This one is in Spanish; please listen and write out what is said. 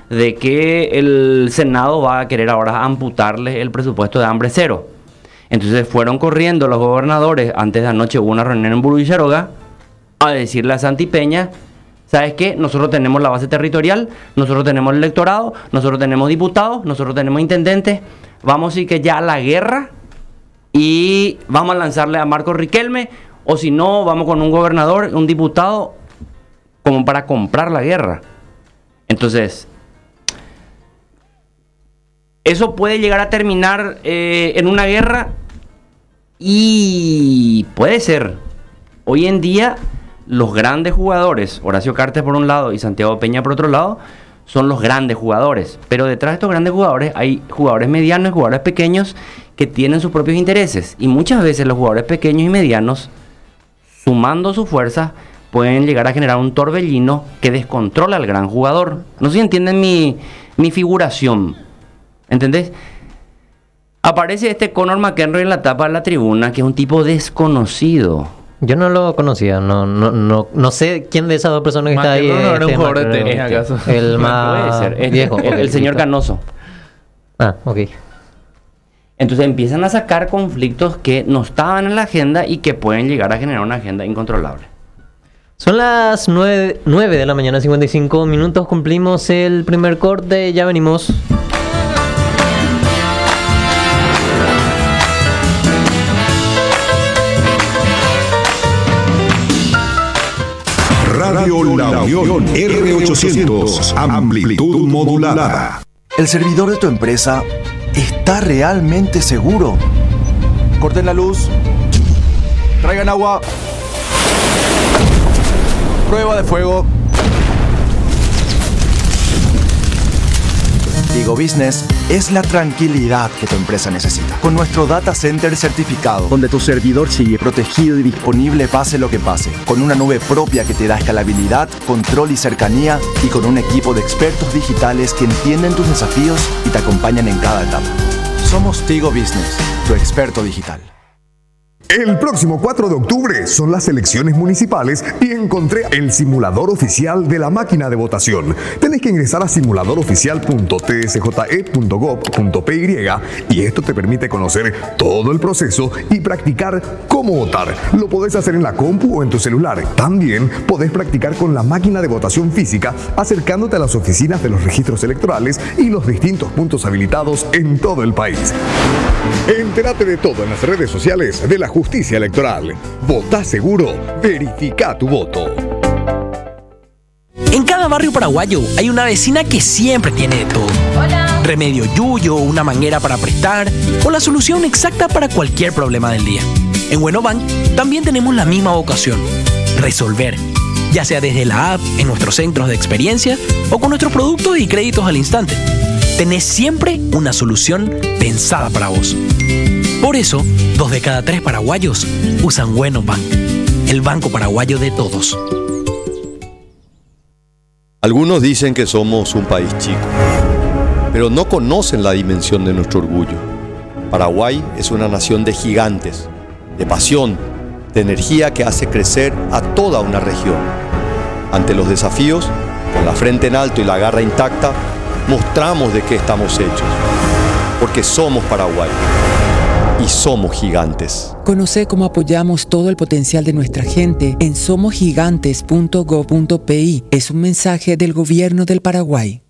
de que el Senado va a querer ahora amputarles el presupuesto de hambre cero. Entonces fueron corriendo los gobernadores. Antes de anoche hubo una reunión en Buruizaroga a decirle a Santi Peña: ¿sabes qué? Nosotros tenemos la base territorial, nosotros tenemos el electorado, nosotros tenemos diputados, nosotros tenemos intendentes. Vamos a ir que ya a la guerra y vamos a lanzarle a Marco Riquelme, o si no, vamos con un gobernador, un diputado, como para comprar la guerra. Entonces, eso puede llegar a terminar en una guerra, y puede ser. Hoy en día, los grandes jugadores, Horacio Cartes por un lado y Santiago Peña por otro lado, son los grandes jugadores. Pero detrás de estos grandes jugadores hay jugadores medianos y jugadores pequeños que tienen sus propios intereses. Y muchas veces los jugadores pequeños y medianos, sumando sus fuerzas, pueden llegar a generar un torbellino que descontrola al gran jugador. No sé si entienden mi figuración. ¿Entendés? Aparece este Conor McEnroe en la tapa de la tribuna, que es un tipo desconocido. Yo no lo conocía, no sé quién de esas dos personas que está ahí. No era un jugador de tenis, ¿acaso? El más puede ser. viejo. El señor Canoso. Ah, ok. Entonces empiezan a sacar conflictos que no estaban en la agenda y que pueden llegar a generar una agenda incontrolable. Son las 9 de la mañana, 55 minutos. Cumplimos el primer corte, ya venimos. Radio La Unión R800, amplitud modulada. ¿El servidor de tu empresa está realmente seguro? Corten la luz. Traigan agua. Prueba de fuego. Tigo Business es la tranquilidad que tu empresa necesita. Con nuestro data center certificado, donde tu servidor sigue protegido y disponible pase lo que pase. Con una nube propia que te da escalabilidad, control y cercanía. Y con un equipo de expertos digitales que entienden tus desafíos y te acompañan en cada etapa. Somos Tigo Business, tu experto digital. El próximo 4 de octubre son las elecciones municipales y encontré el simulador oficial de la máquina de votación. Tenés que ingresar a simuladoroficial.tsje.gov.py y esto te permite conocer todo el proceso y practicar cómo votar. Lo podés hacer en la compu o en tu celular. También podés practicar con la máquina de votación física acercándote a las oficinas de los registros electorales y los distintos puntos habilitados en todo el país. Entérate de todo en las redes sociales de la Justicia Electoral. Votá seguro, verifica tu voto. En cada barrio paraguayo hay una vecina que siempre tiene de todo. Hola. Remedio yuyo, una manguera para prestar o la solución exacta para cualquier problema del día. En Buenobank también tenemos la misma vocación: resolver. Ya sea desde la app, en nuestros centros de experiencia o con nuestros productos y créditos al instante. Tenés siempre una solución pensada para vos. Por eso, 2 de cada 3 paraguayos usan Buenobank, el banco paraguayo de todos. Algunos dicen que somos un país chico, pero no conocen la dimensión de nuestro orgullo. Paraguay es una nación de gigantes, de pasión, de energía que hace crecer a toda una región. Ante los desafíos, con la frente en alto y la garra intacta, mostramos de qué estamos hechos, porque somos Paraguay y somos gigantes. Conoce cómo apoyamos todo el potencial de nuestra gente en somosgigantes.gov.pi. Es un mensaje del Gobierno del Paraguay.